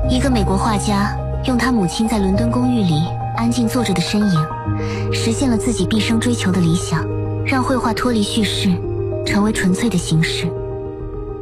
一个美国画家用他母亲在伦敦公寓里安静坐着的身影，实现了自己毕生追求的理想，让绘画脱离叙事，成为纯粹的形式。